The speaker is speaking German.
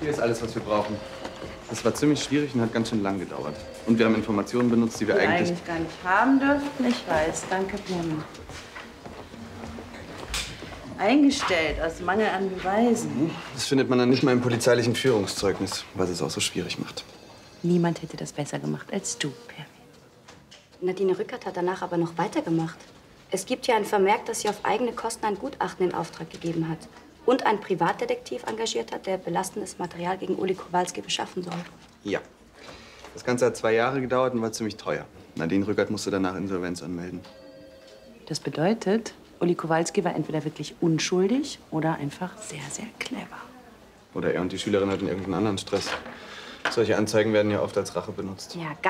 Hier ist alles, was wir brauchen. Das war ziemlich schwierig und hat ganz schön lang gedauert. Und wir haben Informationen benutzt, die wir eigentlich gar nicht haben dürften. Ich weiß. Danke, Pim. Eingestellt, aus Mangel an Beweisen. Das findet man dann nicht mal im polizeilichen Führungszeugnis, was es auch so schwierig macht. Niemand hätte das besser gemacht als du, Perry. Nadine Rückert hat danach aber noch weitergemacht. Es gibt ja ein Vermerk, dass sie auf eigene Kosten ein Gutachten in Auftrag gegeben hat. Und einen Privatdetektiv engagiert hat, der belastendes Material gegen Uli Kowalski beschaffen soll. Ja. Das Ganze hat 2 Jahre gedauert und war ziemlich teuer. Nadine Rückert musste danach Insolvenz anmelden. Das bedeutet, Uli Kowalski war entweder wirklich unschuldig oder einfach sehr, sehr clever. Oder er und die Schülerin hatten irgendeinen anderen Stress. Solche Anzeigen werden ja oft als Rache benutzt. Ja,